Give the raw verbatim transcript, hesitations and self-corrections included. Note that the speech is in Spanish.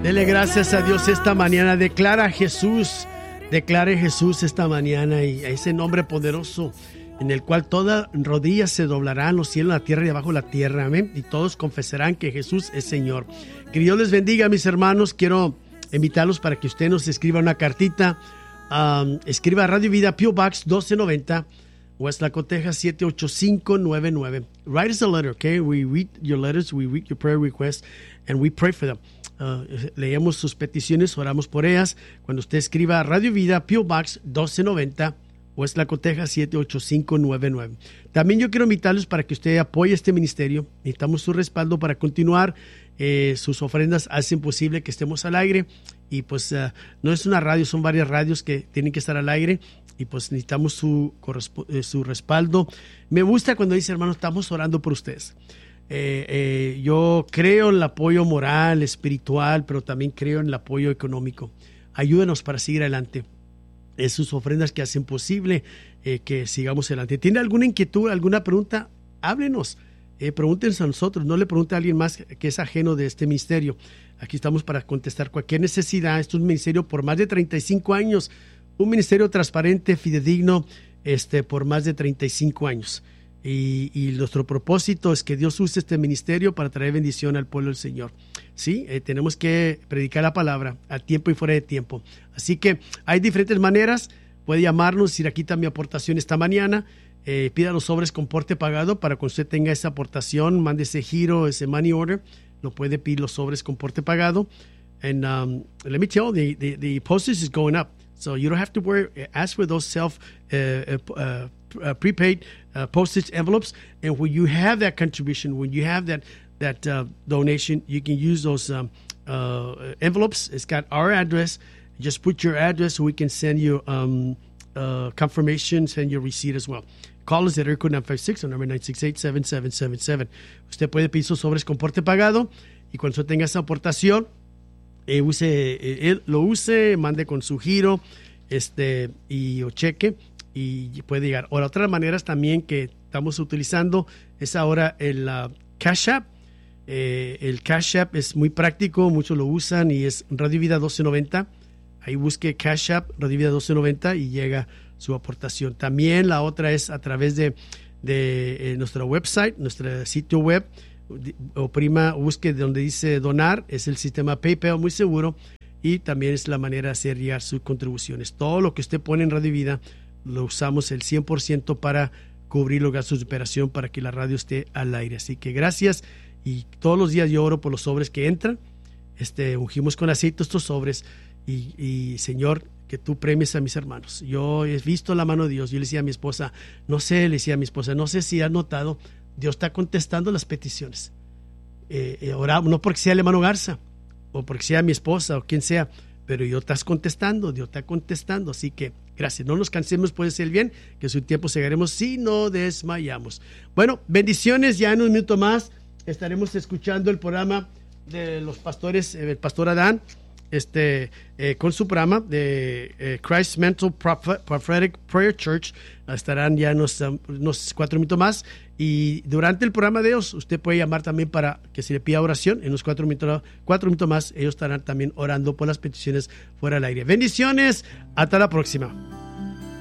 Dele gracias a Dios esta mañana. Declara a Jesús, declare Jesús esta mañana y a ese nombre poderoso en el cual toda rodilla se doblará en los cielos, en la tierra y debajo de la tierra. Amén. Y todos confesarán que Jesús es Señor. Que Dios les bendiga, mis hermanos. Quiero invitarlos para que usted nos escriba una cartita. Um, escriba Radio Vida, P O Box doce noventa, West Laco, Texas siete ocho cinco nueve nueve. Write us a letter, okay? We read your letters, we read your prayer requests, and we pray for them. Uh, leemos sus peticiones, oramos por ellas. Cuando usted escriba Radio Vida, P O Box doce noventa, West Laco, Texas siete ocho cinco nueve nueve. También yo quiero invitarlos para que usted apoye este ministerio. Necesitamos su respaldo para continuar. Eh, sus ofrendas hacen posible que estemos al aire. Y pues uh, no es una radio, son varias radios que tienen que estar al aire. Y pues necesitamos su, eh, su respaldo. Me gusta cuando dice, hermano, estamos orando por ustedes. Eh, eh, yo creo en el apoyo moral, espiritual, pero también creo en el apoyo económico. Ayúdenos para seguir adelante. Es sus ofrendas que hacen posible eh, que sigamos adelante. ¿Tiene alguna inquietud, alguna pregunta? Háblenos. Eh, pregúntenos a nosotros. No le pregunte a alguien más que es ajeno de este ministerio. Aquí estamos para contestar cualquier necesidad. Esto es un ministerio por más de treinta y cinco años. Un ministerio transparente, fidedigno, este, por más de treinta y cinco años. Y, y nuestro propósito es que Dios use este ministerio para traer bendición al pueblo del Señor. Sí, eh, tenemos que predicar la palabra a tiempo y fuera de tiempo. Así que hay diferentes maneras. Puede llamarnos, decir, aquí está mi aportación esta mañana. Eh, pida los sobres con porte pagado para que usted tenga esa aportación. Mande ese giro, ese money order. Lo puede pedir los sobres con porte pagado. And um, let me tell you, the, the, the postage is going up. So you don't have to worry. Ask for those self uh, uh, uh, prepaid uh, postage envelopes. And when you have that contribution, when you have that that uh, donation, you can use those um, uh, envelopes. It's got our address. Just put your address so we can send you um, uh, confirmation, send you a receipt as well. Call us at area code nine five six or number nine six eight, seven seven seven seven. Usted puede pedir sus sobres con porte pagado y cuando usted tenga esa aportación, eh, use, eh, él lo use, mande con su giro este, y o cheque y puede llegar. O la otra manera es también que estamos utilizando es ahora el uh, Cash App. Eh, el Cash App es muy práctico, muchos lo usan y es Radio Vida doce noventa. Ahí busque Cash App, Radio Vida doce noventa y llega su aportación. También la otra es a través de, de eh, nuestra website, nuestro sitio web. Oprima, busque donde dice donar, es el sistema PayPal, muy seguro. Y también es la manera de hacer llegar sus contribuciones. Todo lo que usted pone en Radio Vida lo usamos el cien por ciento para cubrir los gastos de operación para que la radio esté al aire. Así que gracias. Y todos los días yo oro por los sobres que entran. Este, ungimos con aceite estos sobres. Y, y Señor, que tú premies a mis hermanos. Yo he visto la mano de Dios. Yo le decía a mi esposa, no sé, le decía a mi esposa, no sé si has notado, Dios está contestando las peticiones. Eh, eh, oramos, no porque sea el hermano Garza, o porque sea mi esposa, o quien sea, pero Dios está contestando, Dios está contestando. Así que gracias. No nos cansemos, puede ser bien, que su tiempo llegaremos si no desmayamos. Bueno, bendiciones. Ya en un minuto más estaremos escuchando el programa de los pastores, el pastor Adán, este, eh, con su programa de eh, Christ Mental Prophetic Prayer Church. Estarán ya unos, unos cuatro minutos más. Y durante el programa de ellos, usted puede llamar también para que se le pida oración. En unos cuatro minutos, cuatro minutos más, ellos estarán también orando por las peticiones fuera del aire. Bendiciones. Hasta la próxima.